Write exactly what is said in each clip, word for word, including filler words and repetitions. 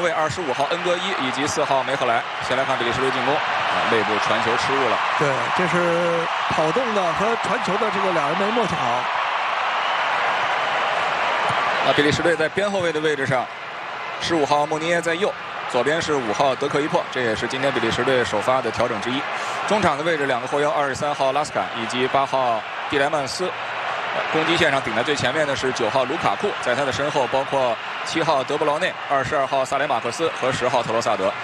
卫二十五号恩格伊以及四号梅赫莱。先来看比利时队进攻，啊，内部传球失误了。 对，这是跑动的和传球的这个两人没默契好。 那比利时队在边后卫的位置上，十五号莫尼耶在右，左边是五号德克伊珀，这也是今天比利时队首发的调整之一。中场的位置，两个后腰，二十三号拉斯坎以及八号蒂莱曼斯。攻击线上顶在最前面的是九号卢卡库，在他的身后包括七号德布劳内、二十二号萨雷马克斯和十号特罗萨德。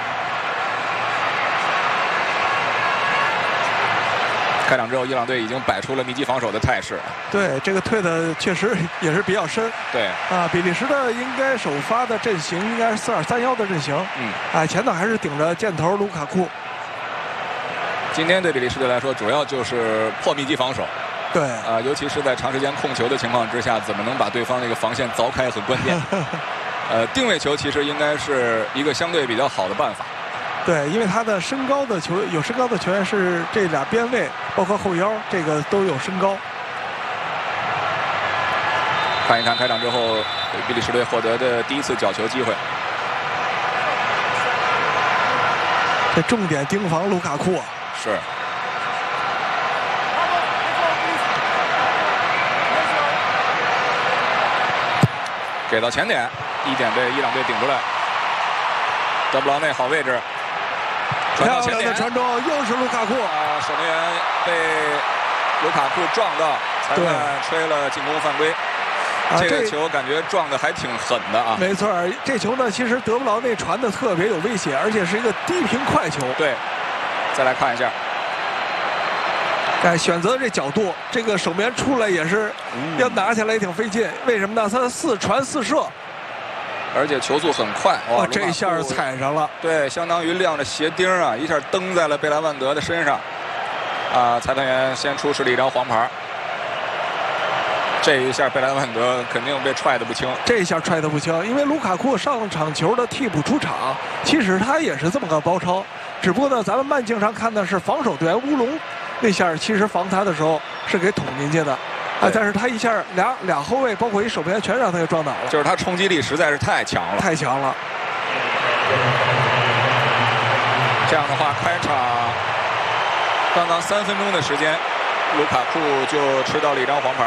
开场之后，伊朗队已经摆出了密集防守的态势。 对，这个退的确实也是比较深。 对啊，比利时的应该首发的阵型应该是四二三幺的阵型。嗯，哎，前头还是顶着箭头卢卡库。 今天对比利时队来说，主要就是破密集防守。 对啊、呃，尤其是在长时间控球的情况之下，怎么能把对方那个防线凿开很关键。呃，定位球其实应该是一个相对比较好的办法。 对，因为他的身高的球有身高的球员是这俩边卫，包括后腰，这个都有身高。 看一看开场之后，比利时队获得的第一次角球机会。 这重点盯防卢卡库啊。 是。给到前点，一点被伊朗队顶出来。德布劳内好位置，传到前点， 传中又是卢卡库啊！守门员被卢卡库撞到，裁判吹了进攻犯规。啊、这个球感觉撞的还挺狠的啊！ 没错，这球呢，其实德布劳内传的特别有威胁，而且是一个低平快球。 对，再来看一下。 哎，选择这角度，这个守门员出来也是要拿起来也挺费劲。为什么呢？他四传四射， 而且球速很快。哇， 这一下踩上了。 对，相当于亮着鞋钉啊，一下蹬在了贝莱万德的身上。啊，裁判员先出示了一张黄牌。这一下贝莱万德肯定被踹得不轻。 这一下踹得不轻，因为卢卡库上场球的替补出场，其实他也是这么个包抄，只不过呢，咱们慢镜上看的是防守队员乌龙。那下其实防他的时候是给捅进去的，啊，但是他一下俩俩后卫包括一守门员全让他给撞倒了， 就是他冲击力实在是太强了， 太强了。 这样的话，开场刚刚三分钟的时间，卢卡库就吃到了一张黄牌。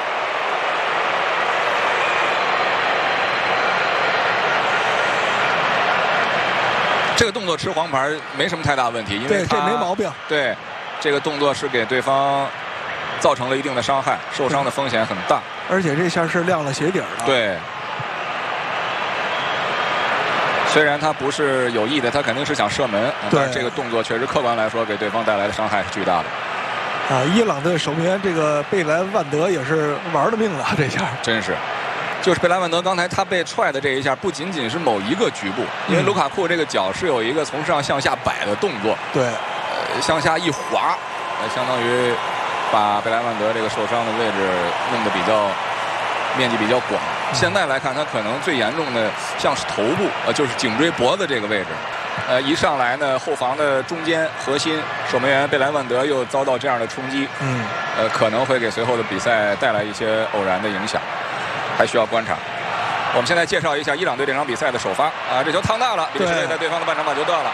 这个动作吃黄牌没什么太大问题，因为这没毛病。 对。这个动作是给对方造成了一定的伤害，受伤的风险很大。 而且这下是亮了鞋底了。 对，虽然他不是有意的，他肯定是想射门，但是这个动作确实客观来说给对方带来的伤害是巨大的。 啊，伊朗队守门员这个贝莱万德也是玩了命了，这下真是。就是贝莱万德刚才他被踹的这一下，不仅仅是某一个局部，因为卢卡库这个脚是有一个从上向下摆的动作。 对。 向下一滑，呃，相当于把贝莱万德这个受伤的位置弄得比较面积比较广。现在来看，他可能最严重的像是头部，呃，就是颈椎脖子这个位置。呃，一上来呢，后防的中间核心守门员贝莱万德又遭到这样的冲击， 嗯， 呃，可能会给随后的比赛带来一些偶然的影响，还需要观察。我们现在介绍一下伊朗队这场比赛的首发啊，这球趟大了，比利时队在对方的半场把球断了。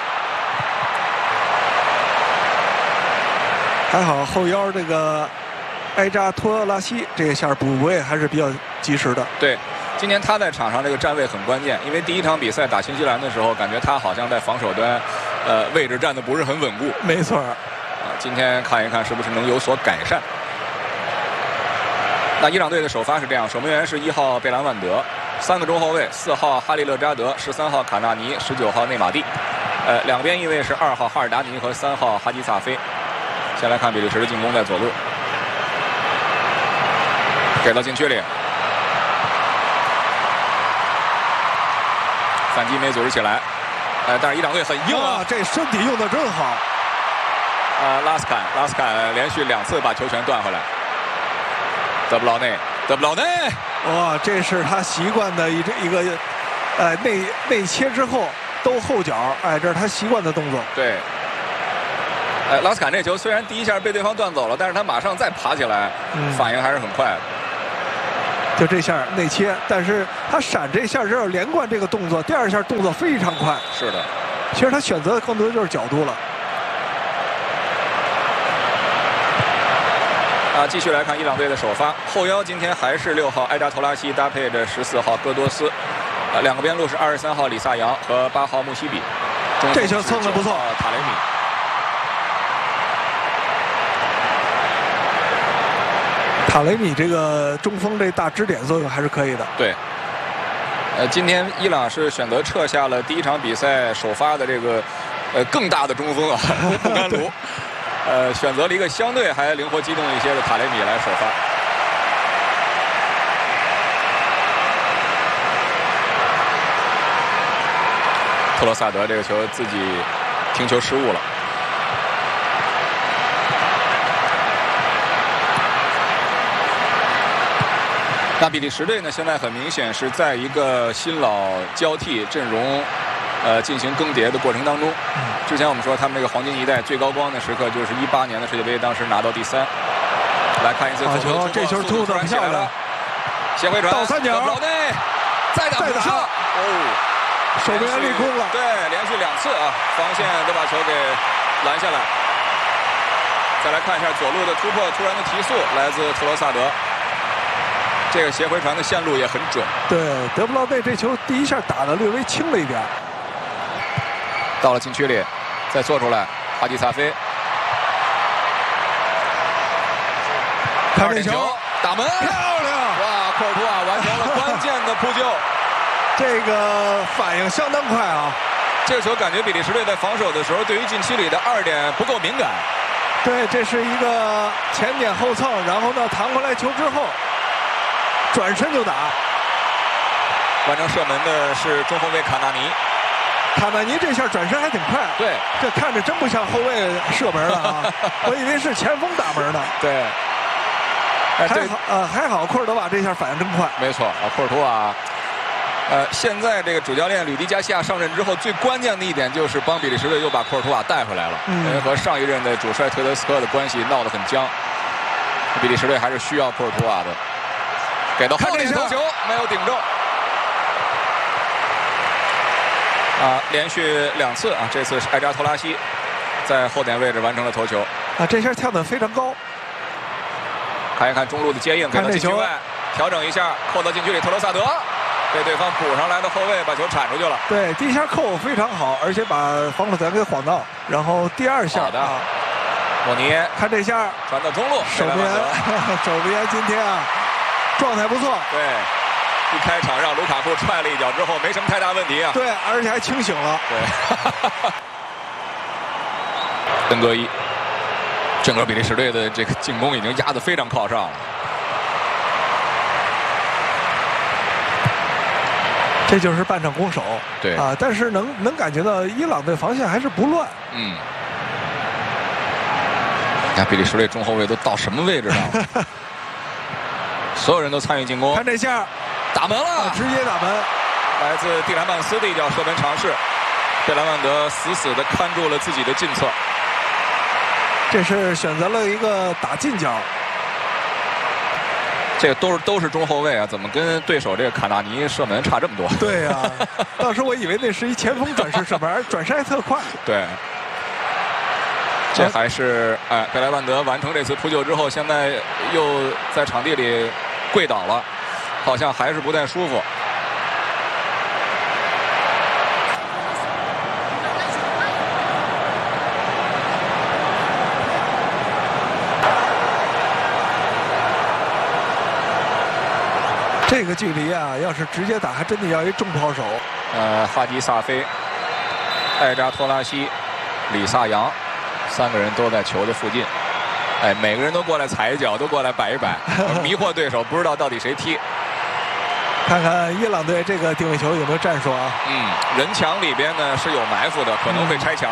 还好后腰这个埃扎托拉西这一下补位还是比较及时的。 对，今年他在场上这个站位很关键，因为第一场比赛打新西兰的时候，感觉他好像在防守端，呃，位置站得不是很稳固。 没错。 啊，今天看一看是不是能有所改善。那伊朗队的首发是这样，守门员是一号贝兰万德，三个中后卫，四号哈利勒扎德，十三号卡纳尼，十九号内马蒂。呃，两边翼位是二号哈尔达尼和三号哈吉萨菲。先来看比利时的进攻在左路，给到禁区里，反击没组织起来，呃，但是伊朗队很硬啊， 这身体用的真好。 啊，拉斯坎，拉斯坎连续两次把球权断回来。德布劳内，德布劳内， 哇，这是他习惯的一一个，呃，内内切之后兜后脚，哎，这是他习惯的动作。 对。哎，拉斯坎这球虽然第一下被对方断走了，但是他马上再爬起来，嗯、反应还是很快的。 就这下内切，但是他闪这下只有连贯这个动作，第二下动作非常快。 是的， 其实他选择的更多就是角度了。 啊，继续来看伊朗队的首发，后腰今天还是六号埃扎托拉西搭配着十四号戈多斯，啊，两个边路是二十三号里萨扬和八号穆希比。 这球蹭的不错， 塔雷米。 塔雷米这个中锋这大支点作用还是可以的。 对。呃，今天伊朗是选择撤下了第一场比赛首发的这个呃更大的中锋啊，布甘卢。呃，选择了一个相对还灵活机动一些的塔雷米来首发。特罗萨德这个球自己停球失误了。那比利时队呢，现在很明显是在一个新老交替阵容。呃，进行更迭的过程当中，之前我们说他们这个黄金一代最高光的时刻就是一八年的世界杯，当时拿到第三。来看一次球，这球突的漂亮， 斜回传倒三角， 老内再打补射，哦， 守门员立功了， 对，连续两次啊，防线都把球给拦下来。再来看一下左路的突破，突然的提速来自特罗萨德。这个斜回传的线路也很准。 对，德布劳内这球第一下打的略微轻了一点。 到了禁区里，再做出来，哈迪萨菲， 看这球， 打门， 漂亮！ 哇，库尔图瓦完成了关键的扑救， 这个反应相当快啊！ 这个球感觉比利时队在防守的时候，对于禁区里的二点不够敏感。 对，这是一个前点后蹭，然后呢弹回来球之后，转身就打。 完成射门的是中后卫卡纳尼。 卡纳尼这下转身还挺快， 对， 这看着真不像后卫射门了啊！我以为是前锋打门呢。 对， 还好呃还好，库尔图瓦这下反应真快。 没错啊，库尔图瓦，呃，现在这个主教练吕迪加西亚上任之后，最关键的一点就是帮比利时队又把库尔图瓦带回来了， 嗯、 因为和上一任的主帅特德斯科的关系闹得很僵，比利时队还是需要库尔图瓦的。给到后点头球没有顶中。啊，连续两次啊！这次是埃扎托拉西在后点位置完成了头球。 啊，这下跳得非常高。 看一看中路的接应，给到禁区外，调整一下，扣到禁区里，特罗萨德被对方补上来的后卫把球铲出去了。 对，第一下扣非常好，而且把防守团给晃到。然后第二下， 好的，莫尼耶看这下传到中路， 守门员，守门员今天啊状态不错。 对。一开场让卢卡库踹了一脚之后，没什么太大问题啊。 对，而且还清醒了。 对。登戈伊，整个比利时队的这个进攻已经压得非常靠上了。 这就是半场攻守。 对啊，但是能能感觉到伊朗队防线还是不乱。 嗯。看比利时队中后卫都到什么位置上了？所有人都参与进攻。 看这下。 打门了、 啊，直接打门！ 来自蒂兰曼斯的一脚射门尝试，贝莱万德死死地看住了自己的近侧。 这是选择了一个打近角。 这个都是都是中后卫啊，怎么跟对手这个卡纳尼射门差这么多？ 对呀、啊，当时我以为那是一前锋转身射门，转身还特快。 对，这还是哎，贝莱万德完成这次扑救之后，现在又在场地里跪倒了。好像还是不太舒服。 这个距离啊，要是直接打，还真的要一重抛手。 呃，哈迪萨菲、埃扎托拉西、里萨扬，三个人都在球的附近。哎，每个人都过来踩一脚，都过来摆一摆，迷惑对手，不知道到底谁踢。 看看伊朗队这个定位球有没有战术啊？ 嗯，人墙里边呢是有埋伏的，可能会拆墙。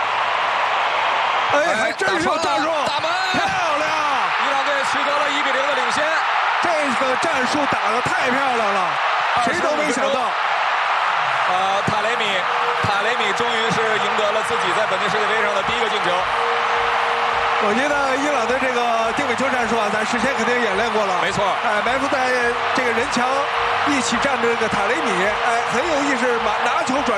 哎，还真是有战术！ 打门， 漂亮！ 伊朗队取得了一比零的领先。 这个战术打得太漂亮了，谁都没想到。 呃，塔雷米，塔雷米终于是赢得了自己在本届世界杯上的第一个进球。 我觉得伊朗的这个定位球战术啊，咱事先肯定演练过了。 没错， 哎，埋伏在这个人墙一起站着这个塔雷米，哎，很有意识，拿拿球转